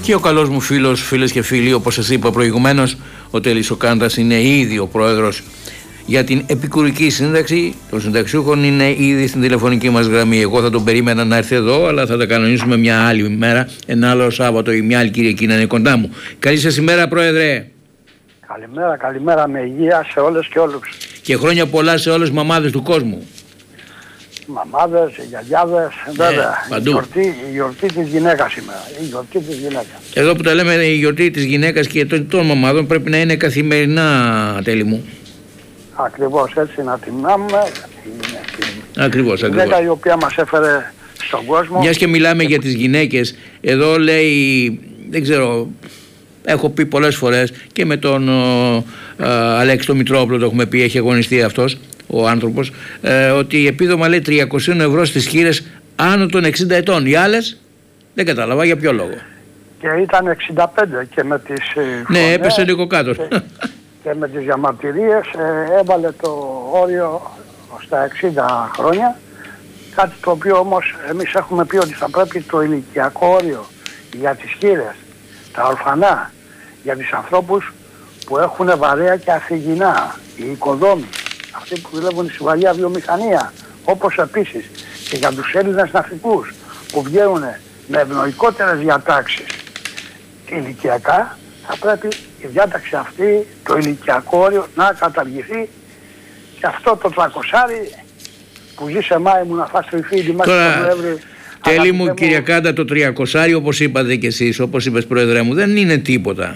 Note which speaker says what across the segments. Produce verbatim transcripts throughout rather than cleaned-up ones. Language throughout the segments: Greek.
Speaker 1: Και ο καλός μου φίλος, φίλες και φίλοι, όπως σας είπα προηγουμένως, ο Τέλης ο Κάντας είναι ήδη ο πρόεδρος για την επικουρική σύνταξη των συνταξιούχων, είναι ήδη στην τηλεφωνική μας γραμμή. Εγώ θα τον περίμενα να έρθει εδώ, αλλά θα τα κανονίσουμε μια άλλη μέρα, ένα άλλο Σάββατο ή μια άλλη Κυριακή να είναι κοντά μου. Καλή σας ημέρα, Πρόεδρε.
Speaker 2: Καλημέρα, καλημέρα, με υγεία σε όλες και όλους.
Speaker 1: Και χρόνια πολλά σε όλες τις μαμάδες του κόσμου.
Speaker 2: Μαμάδες, γιαγιάδες,
Speaker 1: ναι,
Speaker 2: βέβαια.
Speaker 1: Παντού.
Speaker 2: Η γιορτή, η γιορτή της γυναίκας σήμερα. Η γιορτή της γυναίκας.
Speaker 1: Εδώ που τα λέμε η γιορτή της γυναίκας και των μαμάδων πρέπει να είναι καθημερινά, Τέλη μου.
Speaker 2: Ακριβώς έτσι, να τιμάμε.
Speaker 1: Ακριβώς,
Speaker 2: η
Speaker 1: ακριβώς.
Speaker 2: γυναίκα η οποία μας έφερε στον κόσμο.
Speaker 1: Μιας και μιλάμε για τις γυναίκες, εδώ λέει, δεν ξέρω, έχω πει πολλές φορές και με τον ο, ο, Αλέξη τον Μητρόπουλο το έχουμε πει, έχει αγωνιστεί αυτός ο άνθρωπος, ε, ότι η επίδομα λέει τριακόσια ευρώ στις χείρες άνω των εξήντα ετών. Οι άλλες δεν κατάλαβα για ποιο λόγο.
Speaker 2: Και ήταν εξήντα πέντε και με τις
Speaker 1: ναι,
Speaker 2: φωνές,
Speaker 1: έπεσε λίγο κάτω.
Speaker 2: Και, και με τις διαμαρτυρίες ε, έβαλε το όριο στα εξήντα χρόνια. Κάτι το οποίο όμως εμείς έχουμε πει ότι θα πρέπει το ηλικιακό όριο για τις χείρες, τα ορφανά, για τους ανθρώπους που έχουν βαρέα και αφηγηνά, οι οικοδόμοι, αυτοί που δουλεύουν στη βαριά βιομηχανία, όπως επίσης και για τους Έλληνες ναυτικούς που βγαίνουν με ευνοϊκότερες διατάξεις ηλικιακά, θα πρέπει η διάταξη αυτή, το ηλικιακό όριο, να καταργηθεί και αυτό το τρακοσάρι που ζει σε Μάη μου να φας τριφύλι μέχρι τον Νοέμβρη.
Speaker 1: Τέλη μου, κύριε Κάντα, το τριακοσάρι όπως είπατε και εσείς, όπως είπες Πρόεδρε μου, δεν είναι τίποτα.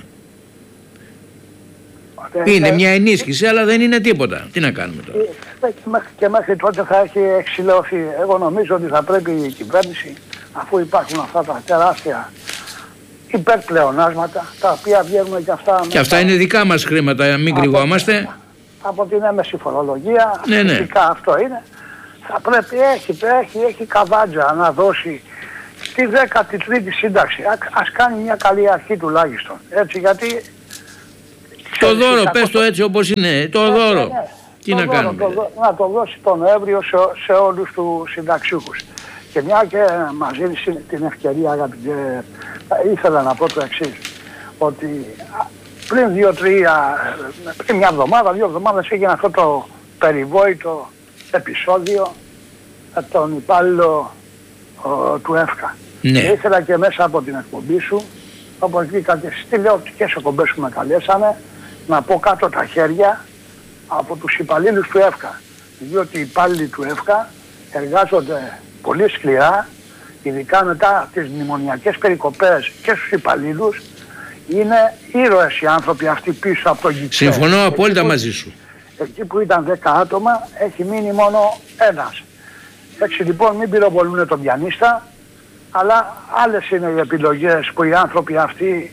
Speaker 1: Είναι, είναι μια ενίσχυση, αλλά δεν είναι τίποτα. Τι να κάνουμε τώρα.
Speaker 2: Και, και μέχρι τότε θα έχει εξηλαιωθεί. Εγώ νομίζω ότι θα πρέπει η κυβέρνηση, αφού υπάρχουν αυτά τα τεράστια υπερπλεονάσματα, τα οποία βγαίνουν και αυτά...
Speaker 1: Και αυτά είναι δικά μας χρήματα, μην κρυβόμαστε.
Speaker 2: Από την έμεση φορολογία,
Speaker 1: ναι, ναι.
Speaker 2: φυσικά αυτό είναι. Θα πρέπει, έχει, έχει, έχει καβάντζα να δώσει τη δέκατη τρίτη σύνταξη. Α, ας κάνει μια καλή αρχή τουλάχιστον. Έτσι, γιατί...
Speaker 1: Το δώρο, πες το έτσι όπως είναι, το δώρο. Ναι, ναι. Τι
Speaker 2: το
Speaker 1: να
Speaker 2: δώρο,
Speaker 1: κάνουμε.
Speaker 2: Το, να το δώσει τον Νοέμβριο σε, σε όλους τους συνταξιούχους. Και μια και μας δίνει την ευκαιρία, αγαπητέ, ήθελα να πω το εξής. Ότι πριν δύο-τρία, πριν μια εβδομάδα, δύο εβδομάδες έγινε αυτό το περιβόητο επεισόδιο με τον υπάλληλο ο, του ΕΦΚΑ.
Speaker 1: Ναι.
Speaker 2: Και ήθελα και μέσα από την εκπομπή σου, όπως βγήκα και στις τηλεοπτικές εκπομπές που με καλέσανε, να πω κάτω τα χέρια από τους υπαλλήλους του ΕΦΚΑ. Διότι οι υπάλληλοι του ΕΦΚΑ εργάζονται πολύ σκληρά, ειδικά μετά τις μνημονιακές περικοπές και στους υπαλλήλους. Είναι ήρωες οι άνθρωποι αυτοί πίσω από το γυψέ.
Speaker 1: Συμφωνώ απόλυτα
Speaker 2: που,
Speaker 1: μαζί σου.
Speaker 2: Εκεί που ήταν δέκα άτομα έχει μείνει μόνο ένας. Έτσι λοιπόν μην πυροβολούν τον πιανίστα, αλλά άλλες είναι οι επιλογές που οι άνθρωποι αυτοί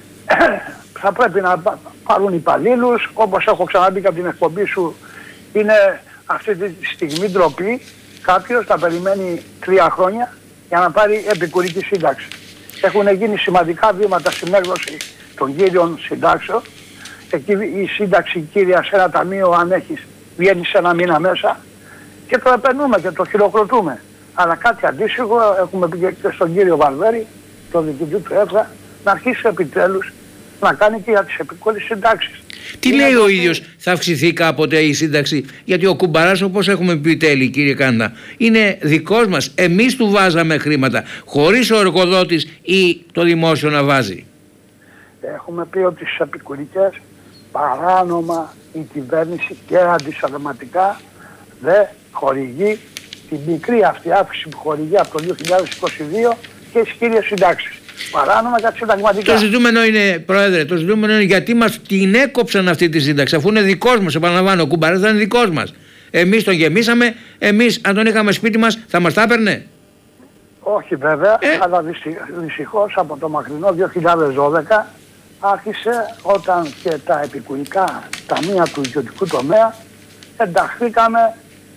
Speaker 2: θα πρέπει να πάρουν υπαλλήλους. Όπως έχω ξαναπεί και από την εκπομπή σου, είναι αυτή τη στιγμή ντροπή κάποιος να περιμένει τρία χρόνια για να πάρει επικουρική σύνταξη. Έχουν γίνει σημαντικά βήματα στην έκδοση των κύριων συντάξεων. Εκεί η σύνταξη κύρια σε ένα ταμείο, αν έχεις, βγαίνει σε ένα μήνα μέσα και το επενούμε και το χειροκροτούμε. Αλλά κάτι αντίστοιχο έχουμε πει και στον κύριο Βαρβέρη, τον διοικητή του ΕΦΚΑ, να αρχίσει επιτέλους να κάνει και για τις επικουρικές συντάξεις.
Speaker 1: Τι είναι λέει ο ίδιος, θα αυξηθεί κάποτε η σύνταξη? Γιατί ο κουμπαράς, όπως έχουμε πει Τέλη, κύριε Κάντα, είναι δικός μας. Εμείς του βάζαμε χρήματα, χωρίς ο εργοδότης ή το δημόσιο να βάζει.
Speaker 2: Έχουμε πει ότι στις επικουρικές παράνομα η κυβέρνηση και αντισυνταγματικά δεν χορηγεί την μικρή αυτή αύξηση που χορηγεί από το δύο χιλιάδες είκοσι δύο και στις κύριες συντάξεις. Παράνομα και συνταγματικά.
Speaker 1: Το ζητούμενο είναι, Πρόεδρε, το ζητούμενο είναι γιατί μας την έκοψαν αυτή τη σύνταξη, αφού είναι δικός μας. Επαναλαμβάνω, ο κουμπαράς δεν είναι δικός μας. Εμείς τον γεμίσαμε, εμείς αν τον είχαμε σπίτι μας θα μας τα έπαιρνε.
Speaker 2: Όχι βέβαια,
Speaker 1: ε?
Speaker 2: αλλά δυστυχώς από το μακρινό δύο χιλιάδες δώδεκα άρχισε όταν και τα επικουρικά ταμεία του ιδιωτικού τομέα ενταχθήκαμε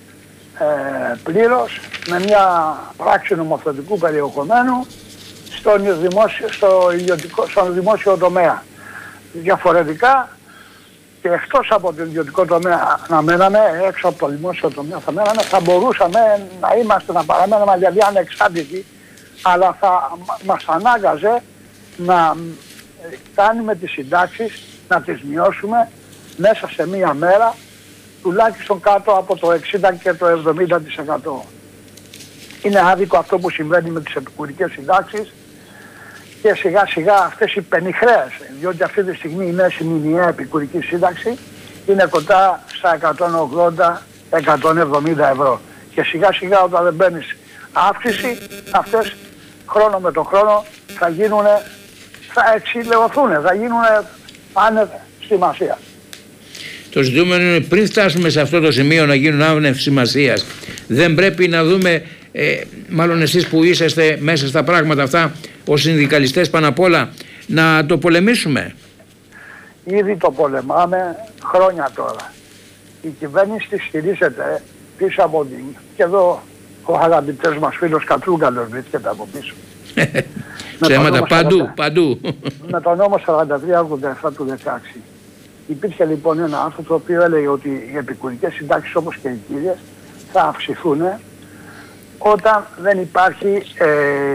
Speaker 2: ε, πλήρως με μια πράξη νομοθετικού περιεχομένου στον δημόσιο, στο ιδιωτικό, στον δημόσιο τομέα. Διαφορετικά και εκτός από το ιδιωτικό τομέα να μέναμε, έξω από το δημόσιο τομέα θα μέναμε, θα μπορούσαμε να είμαστε, να παραμέναμε δηλαδή ανεξάρτητοι, αλλά θα μας ανάγκαζε να κάνουμε τις συντάξεις, να τις μειώσουμε μέσα σε μία μέρα τουλάχιστον κάτω από το εξήντα και το εβδομήντα τοις εκατό. Είναι άδικο αυτό που συμβαίνει με τις επικουρικές συντάξεις και σιγά σιγά αυτές οι πενιχρές, διότι αυτή τη στιγμή η μέση μηνιαία επικουρική σύνταξη είναι κοντά στα εκατόν ογδόντα με εκατόν εβδομήντα ευρώ. Και σιγά σιγά όταν δεν παίρνεις αύξηση, αυτές χρόνο με τον χρόνο θα γίνουν, θα εξηλαιωθούν, θα γίνουν άνευ σημασία.
Speaker 1: Το ζητούμενο είναι πριν φτάσουμε σε αυτό το σημείο να γίνουν άνευ σημασίας, δεν πρέπει να δούμε, ε, μάλλον εσείς που είσαστε μέσα στα πράγματα αυτά ως συνδικαλιστές πάνω απ' όλα, να το πολεμήσουμε?
Speaker 2: Ήδη το πολεμάμε χρόνια τώρα. Η κυβέρνηση τη στηρίζεται πίσω από την... Και εδώ ο αγαπητός μας φίλος Κατρούγκαλος βρίσκεται από πίσω.
Speaker 1: Ψέματα παντού, παντού.
Speaker 2: Με τον νόμο σαράντα τρία ογδόντα επτά του δεκαέξι. Υπήρχε λοιπόν ένα άρθρο το οποίο έλεγε ότι οι επικουρικές συντάξεις όπως και οι κύριες θα αυξηθούν όταν δεν υπάρχει ε,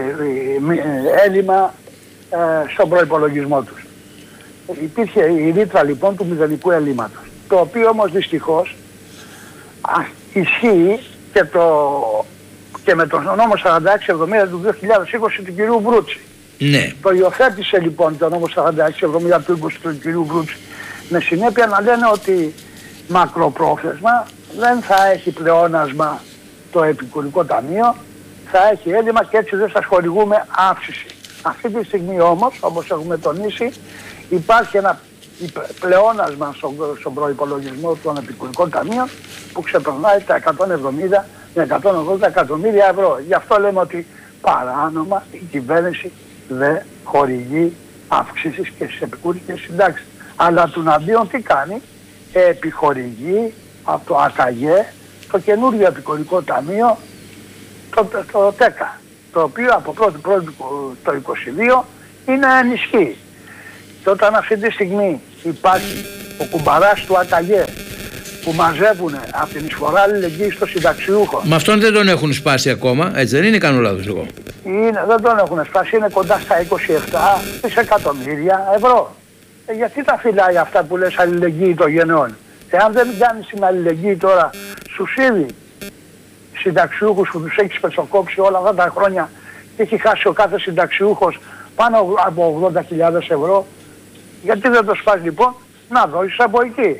Speaker 2: ε, έλλειμμα ε, στον προϋπολογισμό τους. Υπήρχε η ρήτρα λοιπόν του μηδενικού ελλείμματος, το οποίο όμως δυστυχώς α, ισχύει και, το, και με τον νόμο σαράντα έξι εβδομήντα του δύο χιλιάδες είκοσι του κυρίου Βρούτση.
Speaker 1: Ναι.
Speaker 2: Το υιοθέτησε λοιπόν το νόμο σαράντα έξι εβδομήντα του είκοσι του κυρίου Βρούτση, με συνέπεια να λένε ότι μακροπρόθεσμα δεν θα έχει πλεόνασμα το επικουρικό ταμείο, θα έχει έλλειμμα και έτσι δεν σας χορηγούμε αύξηση. Αυτή τη στιγμή όμως, όπως έχουμε τονίσει, υπάρχει ένα πλεόνασμα στον, στον προϋπολογισμό των επικουρικών ταμείων που ξεπερνάει τα εκατόν εβδομήντα με εκατόν ογδόντα εκατομμύρια ευρώ. Γι' αυτό λέμε ότι παράνομα η κυβέρνηση δεν χορηγεί αύξησεις και στις επικουρικές συντάξεις. Αλλά του αντίον τι κάνει? Επιχορηγεί από το ΑΚΑΓΕ το καινούριο επικουρικό ταμείο, το, το, το ΤΕΚΑ, το οποίο από πρώτη πρώτη το είκοσι δύο είναι ενισχύει. Και όταν αυτή τη στιγμή υπάρχει ο κουμπαράς του ΑΚΑΓΕ που μαζεύουν από την εισφορά αλληλεγγύη στο συνταξιούχο.
Speaker 1: Με αυτόν δεν τον έχουν σπάσει ακόμα, έτσι δεν είναι, κάνω λάθος εγώ?
Speaker 2: Είναι, δεν τον έχουν σπάσει, είναι κοντά στα είκοσι επτά δισεκατομμύρια ευρώ. Ε, γιατί τα φυλάει αυτά που λες αλληλεγγύη των γενναιών? Εάν δεν κάνεις την αλληλεγγύη τώρα στους ήδη συνταξιούχους που τους έχεις πετσοκόψει όλα αυτά τα χρόνια και έχει χάσει ο κάθε συνταξιούχος πάνω από ογδόντα χιλιάδες ευρώ, γιατί δεν το σπάς λοιπόν? Να δώσεις από εκεί.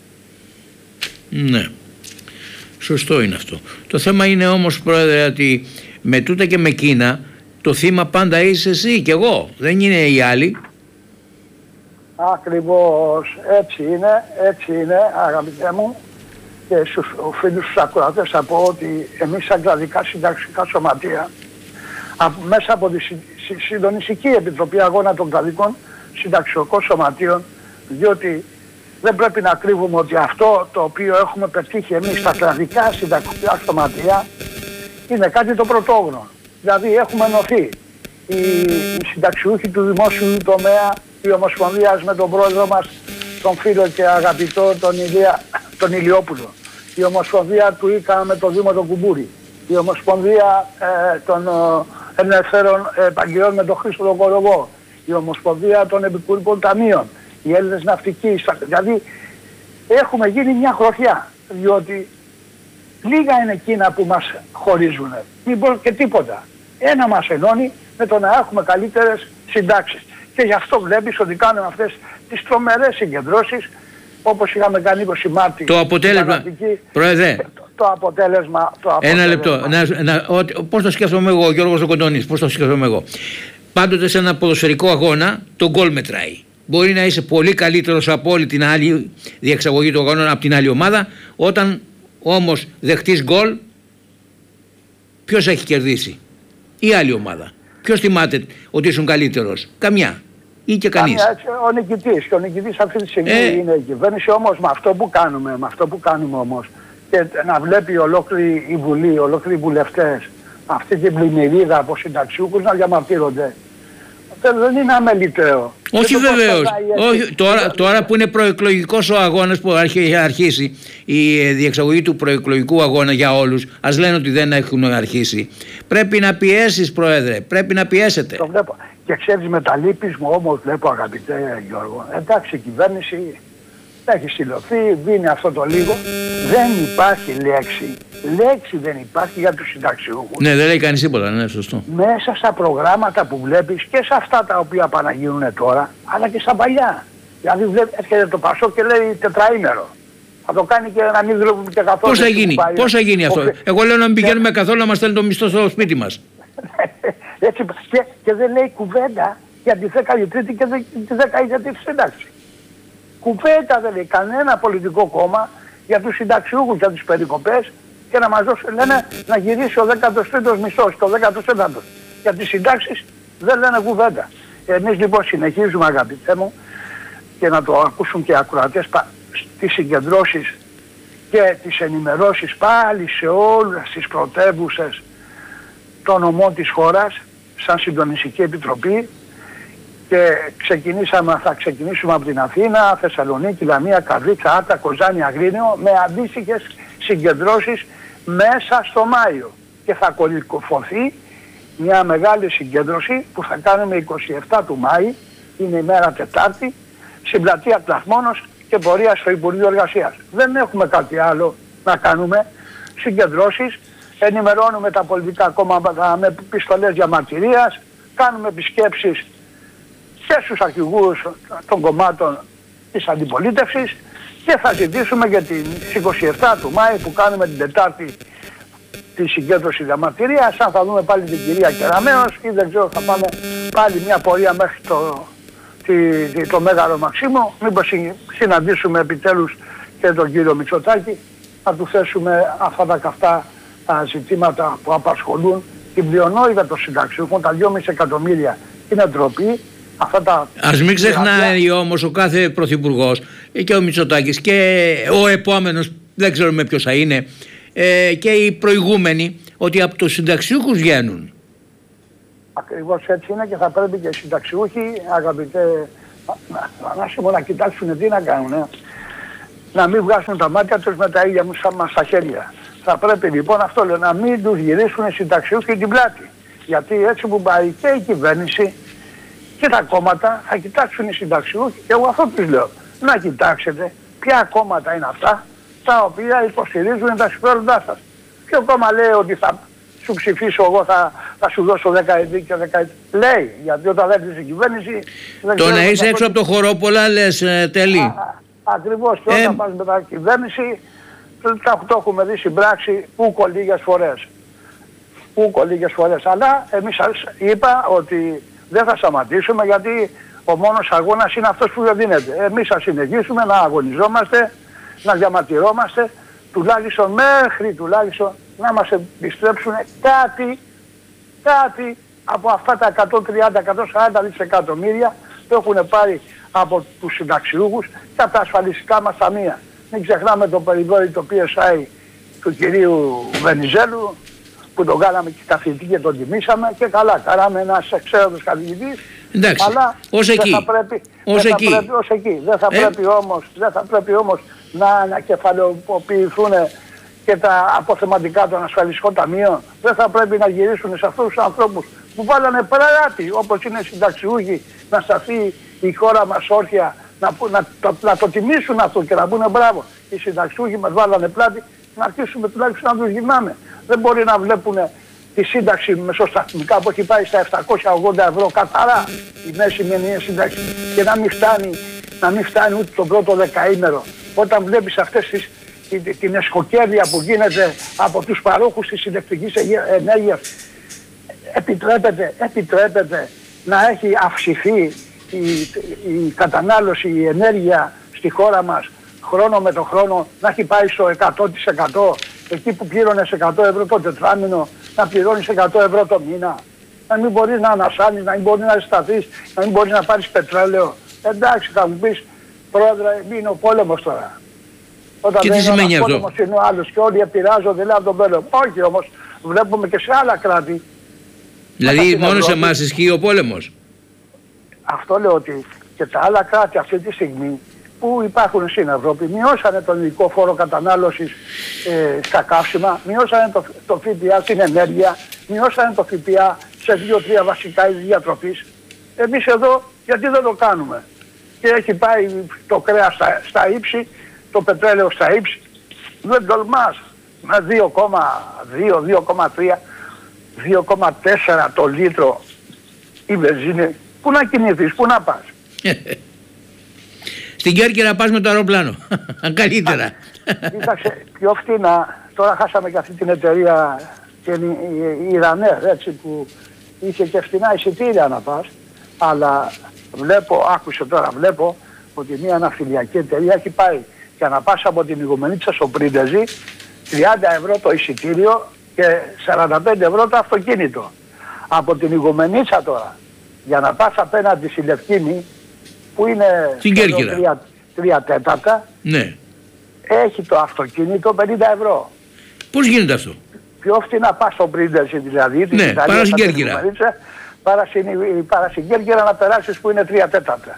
Speaker 1: Ναι, σωστό είναι αυτό. Το θέμα είναι όμως, πρόεδρε, ότι με τούτα και με εκείνα το θύμα πάντα είσαι εσύ και εγώ, δεν είναι οι άλλοι.
Speaker 2: Ακριβώς, έτσι είναι, έτσι είναι αγαπητέ μου, και στους φίλους τους ακροατές θα πω ότι εμείς σαν κρατικά συνταξικά σωματεία α, μέσα από τη συ, συ, Συντονιστική Επιτροπή Αγώνα των Κρατικών Συνταξιωτικών Σωματείων, διότι δεν πρέπει να κρύβουμε ότι αυτό το οποίο έχουμε πετύχει εμείς στα κρατικά συνταξιωτικά σωματεία είναι κάτι το πρωτόγνωρο. Δηλαδή έχουμε ενωθεί οι, οι συνταξιούχοι του δημόσιου τομέα, η Ομοσπονδία με τον πρόεδρο μας, τον φίλο και αγαπητό τον, Ηλία, τον Ηλιόπουλο, η Ομοσπονδία του ΙΚΑ με τον Δήμο τον Κουμπούρη, η Ομοσπονδία ε, των ε, Ελευθέρων Επαγγελών με τον Χρήστο τον Κοροβό, η Ομοσπονδία των Επικουρικών Ταμείων, οι Έλληνες Ναυτικοί, δηλαδή έχουμε γίνει μια γροθιά, διότι λίγα είναι εκείνα που μας χωρίζουν, μήπως και τίποτα. Ένα μας ενώνει με το να έχουμε καλύτερες συντάξεις. Και γι' αυτό βλέπεις ότι κάνουμε αυτές τις τρομερές συγκεντρώσεις, όπως είχαμε κάνει είκοσι Μάρτη.
Speaker 1: Το αποτέλεσμα, Πρόεδρε,
Speaker 2: το, το αποτέλεσμα, το αποτέλεσμα.
Speaker 1: Ένα λεπτό, να, να, ο, πώς το σκέφτομαι εγώ, ο Γιώργος ο Κοντώνης, πώς το σκέφτομαι εγώ. Πάντοτε σε ένα ποδοσφαιρικό αγώνα το γκολ μετράει. Μπορεί να είσαι πολύ καλύτερος από όλη την άλλη διεξαγωγή του αγώνα, από την άλλη ομάδα, όταν όμως δεχτείς γκολ, ποιος έχει κερδίσει? Η άλλη ομάδα. Ποιος θυμάται ότι ήσουν καλύτερος? Καμιά. Ή και κανείς.
Speaker 2: Καμιά, ο νικητής. Και ο νικητής αυτή τη στιγμή ε... είναι η κυβέρνηση. Όμως με αυτό που κάνουμε, με αυτό που κάνουμε όμως, και να βλέπει ολόκληρη η Βουλή, ολόκληροι οι βουλευτές, αυτή την πλημμυρίδα από συνταξιούχους να διαμαρτύρονται, δεν είναι αμεληταίο.
Speaker 1: Όχι βεβαίως. Όχι, τώρα, τώρα που είναι προεκλογικός ο αγώνας που έχει αρχίσει, η διεξαγωγή του προεκλογικού αγώνα για όλους, ας λένε ότι δεν έχουν αρχίσει. Πρέπει να πιέσεις, Πρόεδρε, πρέπει να πιέσετε.
Speaker 2: Το βλέπω. Και ξέρεις, με τα λύπης μου όμως βλέπω, αγαπητέ Γιώργο, εντάξει, η κυβέρνηση έχει συλλοθεί, δίνει αυτό το λίγο. Δεν υπάρχει λέξη, λέξη δεν υπάρχει για τους συνταξιούχους.
Speaker 1: Ναι, δεν λέει κανείς τίποτα, ναι, σωστό.
Speaker 2: Μέσα στα προγράμματα που βλέπεις και σε αυτά τα οποία παναγίνουν τώρα, αλλά και στα παλιά. Δηλαδή έρχεται το Πασόκ και λέει τετραήμερο. Θα το κάνει και να μην δουλεύουμε και καθόλου.
Speaker 1: Πώς θα γίνει, πώς θα γίνει αυτό.
Speaker 2: Ο...
Speaker 1: Εγώ λέω να μην πηγαίνουμε και... καθόλου να μας στέλνει το μισθό στο σπίτι μας.
Speaker 2: Έτσι, και, και δεν λέει κουβέντα για τη δέκατη τρίτη και τη δέκατη σύνταξη. Κουβέντα δεν λέει κανένα πολιτικό κόμμα για τους συνταξιούχους, για τις περικοπές και να μας δώσει, λένε να γυρίσει ο δέκατος τρίτος μισθός και ο δέκατος τέταρτος. Για τις συντάξεις δεν λένε κουβέντα. Εμείς λοιπόν συνεχίζουμε, αγαπητέ μου, και να το ακούσουν και οι ακροατές, τις συγκεντρώσεις και τις ενημερώσεις πάλι σε όλες τις πρωτεύουσες των νομών της χώρας σαν συντονιστική επιτροπή, και ξεκινήσαμε, θα ξεκινήσουμε από την Αθήνα, Θεσσαλονίκη, Λαμία, Καρδίτσα, Άρτα, Κοζάνη, Αγρίνιο, με αντίστοιχες συγκεντρώσεις μέσα στο Μάιο. Και θα κορυφωθεί μια μεγάλη συγκέντρωση που θα κάνουμε είκοσι επτά του Μάη, είναι η μέρα Τετάρτη, στην πλατεία Πλαθμόνος και πορεία στο Υπουργείο Εργασίας. Δεν έχουμε κάτι άλλο να κάνουμε. Συγκεντρώσεις, ενημερώνουμε τα πολιτικά κόμματα με πιστολές διαμαρτυρίας, κάνουμε επισκέψεις και στους αρχηγούς των κομμάτων της αντιπολίτευσης και θα ζητήσουμε για την είκοσι επτά του Μάη που κάνουμε την Τετάρτη τη συγκέντρωση διαμαρτυρίας. Αν θα δούμε πάλι την κυρία Κεραμέως ή δεν ξέρω, θα πάμε πάλι μια πορεία μέχρι το, τη, το Μέγαρο Μαξίμο. Μήπως συναντήσουμε επιτέλους και τον κύριο Μητσοτάκη, να του θέσουμε αυτά τα καυτά τα ζητήματα που απασχολούν την πλειονότητα των συνταξιούχων, τα δυόμισι εκατομμύρια. Είναι ντροπή. Αυτά τα...
Speaker 1: Ας μην ξεχνάει όμως ο κάθε πρωθυπουργός και ο Μητσοτάκης και ο επόμενος, δεν ξέρουμε ποιος θα είναι, ε, και οι προηγούμενοι, ότι από τους συνταξιούχους βγαίνουν.
Speaker 2: Ακριβώς έτσι είναι και θα πρέπει και οι συνταξιούχοι, αγαπητέ Ανάσημο, να κοιτάξουν τι να κάνουν. Ε. Να μην βγάσουν τα μάτια τους με τα ίδια μας στα χέρια. Θα πρέπει λοιπόν αυτό λέω, να μην τους γυρίσουν οι συνταξιούχοι την πλάτη. Γιατί έτσι που πάει και η κυβέρνηση και τα κόμματα θα κοιτάξουν οι συνταξιούχοι, και εγώ αυτό τους λέω. Να κοιτάξετε ποια κόμματα είναι αυτά τα οποία υποστηρίζουν τα συμφέροντά σας. Ποιο κόμμα λέει ότι θα σου ψηφίσω εγώ, θα, θα σου δώσω δεκαετή και δεκαετή. Λέει, γιατί όταν έρθει η κυβέρνηση...
Speaker 1: Το να είσαι έξω από το χορόπολα λες ε, τέλει.
Speaker 2: Ακριβώς, και όταν ε... πας με τα κυβέρνηση το έχουμε δει στην πράξη ούκο λίγες φορές. Ούκο λίγες φορές. Αλλά εμείς σας είπα ότι δεν θα σταματήσουμε, γιατί ο μόνος αγώνας είναι αυτός που δεν δίνεται. Εμείς θα συνεχίσουμε να αγωνιζόμαστε, να διαμαρτυρόμαστε, τουλάχιστον μέχρι τουλάχιστον να μας επιστρέψουν κάτι, κάτι από αυτά τα εκατόν τριάντα με εκατόν σαράντα δισεκατομμύρια που έχουν πάρει από τους συνταξιούχους και από τα ασφαλιστικά μας ταμεία. Μην ξεχνάμε το περιβόητο πι ες άι του κυρίου Βενιζέλου, που τον κάναμε και καθηγητή και τον τιμήσαμε, και καλά, κάναμε ένας εξαίρετος καθηγητής.
Speaker 1: Εντάξει,
Speaker 2: αλλά
Speaker 1: ως
Speaker 2: δεν
Speaker 1: εκεί.
Speaker 2: θα πρέπει,
Speaker 1: ως
Speaker 2: δεν
Speaker 1: εκεί.
Speaker 2: Θα πρέπει, ως εκεί. Δεν θα, ε? πρέπει όμως, δεν θα πρέπει όμως να ανακεφαλαιοποιηθούν και τα αποθεματικά των ασφαλιστικών ταμείων. Δεν θα πρέπει να γυρίσουν σε αυτούς τους ανθρώπους που βάλανε πράτη, όπως είναι οι συνταξιούχοι, να σταθεί η χώρα μας όρθια, να, να, το, να το τιμήσουν αυτό και να πούνε μπράβο. Οι συνταξιούχοι μας βάλανε πλάτη, να αρχίσουμε τουλάχιστον να τους γυρνάμε. Δεν μπορεί να βλέπουν τη σύνταξη μεσοσταθμικά που έχει πάει στα επτακόσια ογδόντα ευρώ καθαρά η μέση μηνιαία σύνταξη, και να μην φτάνει, να μην φτάνει ούτε το πρώτο δεκαήμερο. Όταν βλέπεις αυτές τις, την, την εσκοκέρδεια που γίνεται από τους παρόχους της συντακτικής ενέργειας, επιτρέπεται, επιτρέπεται να έχει αυξηθεί η, η κατανάλωση, η ενέργεια στη χώρα μας χρόνο με το χρόνο, να έχει πάει στο εκατό τοις εκατό, εκεί που πλήρωνες εκατό ευρώ το τετράμινο, να πληρώνεις εκατό ευρώ το μήνα. Να μην μπορείς να ανασάνεις, να μην μπορείς να σταθείς, να μην μπορείς να πάρεις πετρέλαιο. Εντάξει, θα μου πεις, πρόεδρε, είναι ο πόλεμος τώρα. Όταν
Speaker 1: και
Speaker 2: δεν
Speaker 1: τι
Speaker 2: είναι
Speaker 1: σημαίνει
Speaker 2: ο
Speaker 1: αυτό?
Speaker 2: πόλεμος είναι ο άλλος και όλοι επηρεάζονται, λέει, από τον πόλεμο. Όχι όμως, βλέπουμε και σε άλλα κράτη.
Speaker 1: Δηλαδή μόνο σε εμάς ισχύει ο πόλεμος?
Speaker 2: Αυτό λέω, ότι και τα άλλα κράτη αυτή τη στιγμή που υπάρχουν στην Ευρώπη μειώσανε τον ειδικό φόρο κατανάλωσης ε, στα καύσιμα, μειώσανε το, το ΦΠΑ στην ενέργεια, μειώσανε το ΦΠΑ σε δύο τρία βασικά είδη διατροφής. Εμείς εδώ γιατί δεν το κάνουμε? Και έχει πάει το κρέας στα, στα ύψη, το πετρέλαιο στα ύψη. Δεν τολμάς με δύο κόμμα δύο, δύο κόμμα τρία, δύο κόμμα τέσσερα το λίτρο η βενζίνη. Πού να κινηθείς, πού να πας?
Speaker 1: Στην Κέρκυρα πας με το αεροπλάνο. Καλύτερα.
Speaker 2: Κοίταξε, πιο φτηνά. Τώρα χάσαμε και αυτή την εταιρεία και η Ιρανέρ, έτσι, που είχε και φτηνά εισιτήρια να πας. Αλλά βλέπω, άκουσε τώρα, βλέπω ότι μια ναυτιλιακή εταιρεία έχει πάει για να πας από την Ιγουμενίτσα στο Πρίντεζι τριάντα ευρώ το εισιτήριο και σαράντα πέντε ευρώ το αυτοκίνητο. Από την Ιγουμενίτσα τώρα για να πας απέναντι στη Λευκίνη που είναι
Speaker 1: τρία,
Speaker 2: τρία τέταρτα, ναι, έχει το αυτοκίνητο πενήντα ευρώ.
Speaker 1: Πώς γίνεται αυτό?
Speaker 2: Πιο φτηνά να πας στο Πρίντεζι δηλαδή,
Speaker 1: ναι, παρά στην Κέρκυρα.
Speaker 2: Παρά στην Κέρκυρα να περάσεις που είναι τρία τέταρτα.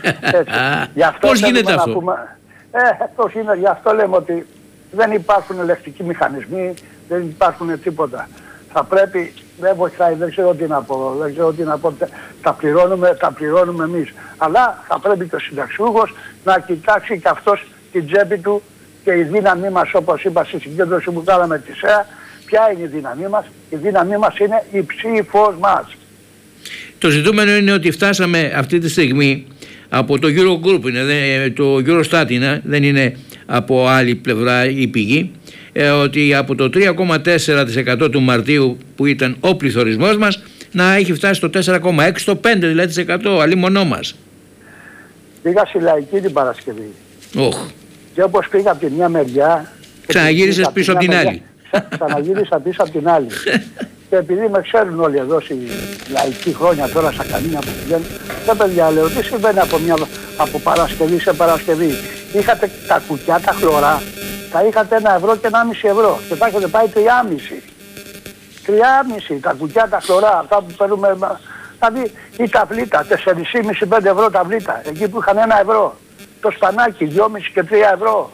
Speaker 1: Πώς γίνεται αυτό?
Speaker 2: Πούμε, ε, πώς είναι, γι' αυτό λέμε ότι δεν υπάρχουν ελεκτικοί μηχανισμοί, δεν υπάρχουν τίποτα. Θα πρέπει, δεν βοηθάει, δεν ξέρω τι να πω, δεν ξέρω τι να πω, τα πληρώνουμε, τα πληρώνουμε εμείς. Αλλά θα πρέπει και ο συνταξιούχος να κοιτάξει και αυτός την τσέπη του και η δύναμή μας, όπως είπα στη συγκέντρωση που κάναμε τη ΣΕΑ. Ποια είναι η δύναμή μας? Η δύναμή μας είναι η ψήφος μας.
Speaker 1: Το ζητούμενο είναι ότι φτάσαμε αυτή τη στιγμή από το Eurogroup, είναι, το Eurostat είναι, δεν είναι από άλλη πλευρά η πηγή, ε, ότι από το τρία κόμμα τέσσερα τοις εκατό του Μαρτίου που ήταν ο πληθωρισμός μας να έχει φτάσει στο τέσσερα κόμμα έξι, στο πέντε δηλαδή τοις εκατό, αλίμονό μας.
Speaker 2: Πήγα στη Λαϊκή την Παρασκευή.
Speaker 1: Oh.
Speaker 2: Και όπως πήγα από τη μια μεριά...
Speaker 1: Ξαναγύρισες πίσω από την μεριά, άλλη.
Speaker 2: Ξα, ξαναγύρισα πίσω από την άλλη. Και επειδή με ξέρουν όλοι εδώ στη Λαϊκή χρόνια τώρα στα καμίνια που πηγαίνουν, τα παιδιά λέω, τι συμβαίνει από, μια, από Παρασκευή σε Παρασκευή? Είχατε τα κουκιά, τα χλωρά, τα είχατε ένα ευρώ και ενάμιση ευρώ και τα έχετε πάει τριάμισι. Τριάμισι τα κουκιά, τα χλωρά, αυτά που παίρνουμε, δηλαδή ή τα βλήτα, τέσσερα κόμμα πέντε με πέντε ευρώ τα βλήτα, εκεί που είχαν ένα ευρώ. Το σπανάκι, δυόμισι και τρία ευρώ.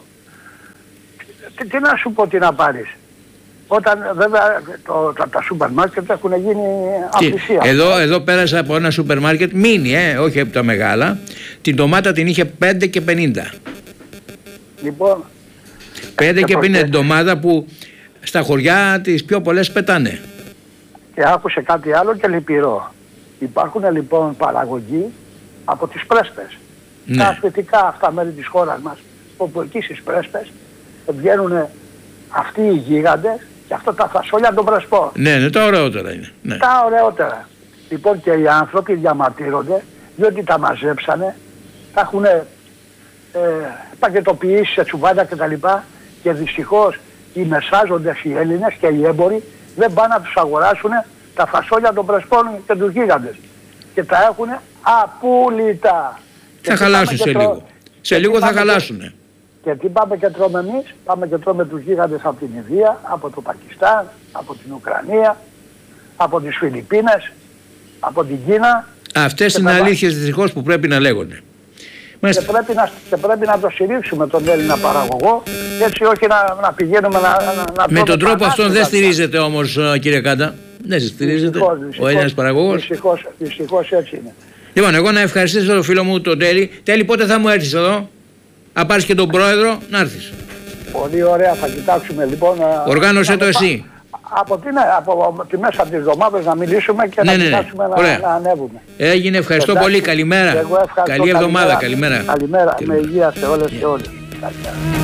Speaker 2: Τι, τι να σου πω, τι να πάρεις? Όταν βέβαια το, τα, τα σούπερ μάρκετ έχουν γίνει απλησία.
Speaker 1: Εδώ, εδώ πέρασα από ένα σούπερ μάρκετ, μίνι, ε, όχι από τα μεγάλα. Την ντομάτα την είχε πέντε και πενήντα.
Speaker 2: Λοιπόν.
Speaker 1: πέντε και πενήντα την ντομάτα που στα χωριά τις πιο πολλές πετάνε.
Speaker 2: Και άκουσε κάτι άλλο και λυπηρό. Υπάρχουν λοιπόν παραγωγοί από τις πρέσπες. Ναι. Τα ασφυτικά αυτά μέρη της χώρας μας, όπου εκεί στις πρέσπες βγαίνουν αυτοί οι γίγαντες και αυτά τα φασόλια των πρεσπών.
Speaker 1: Ναι, ναι, τα ωραιότερα είναι. Ναι.
Speaker 2: Τα ωραιότερα. Λοιπόν και οι άνθρωποι διαμαρτύρονται διότι τα μαζέψανε, τα έχουν ε, πακετοποιήσει σε τσουβάλια κτλ. Και δυστυχώς οι μεσάζοντες οι Έλληνες και οι έμποροι δεν πάνε να τους αγοράσουν τα φασόλια των πρεσπών και τους γίγαντες. Και τα έχουν απόλυτα.
Speaker 1: Θα χαλάσουν σε λίγο. Τρο... Σε λίγο θα χαλάσουν.
Speaker 2: Και τι πάμε και τρώμε εμείς? Πάμε και τρώμε τους γίγαντες από την Ινδία, από το Πακιστάν, από την Ουκρανία, από τις Φιλιππίνες, από την Κίνα.
Speaker 1: Αυτές είναι αλήθειες δυστυχώς που πρέπει να λέγονται.
Speaker 2: Και πρέπει να, και πρέπει να το στηρίξουμε τον Έλληνα παραγωγό, έτσι όχι να, να πηγαίνουμε να, να, να
Speaker 1: με τον τρόπο αυτόν δεν στηρίζεται όμως, κύριε Κάντα. Δεν στηρίζεται δυστυχώς, δυστυχώς, ο Έλληνας παραγωγός.
Speaker 2: Δυστυχώς, δυστυχώς έτσι είναι.
Speaker 1: Λοιπόν, εγώ να ευχαριστήσω τον φίλο μου τον Τέλη. Τέλη, πότε θα μου έρθεις εδώ? Να πάρεις και τον πρόεδρο να έρθεις.
Speaker 2: Πολύ ωραία, θα κοιτάξουμε λοιπόν.
Speaker 1: Οργάνωσέ το εσύ.
Speaker 2: Από τη, ναι, από τη μέσα της εβδομάδας να μιλήσουμε και ναι, να ναι, κοιτάξουμε ναι. Να, να ανέβουμε.
Speaker 1: Έγινε, ευχαριστώ εντάξει, πολύ, καλημέρα. Καλή εβδομάδα, καλημέρα.
Speaker 2: Καλημέρα, καλημέρα. Με υγεία σε όλες και όλους.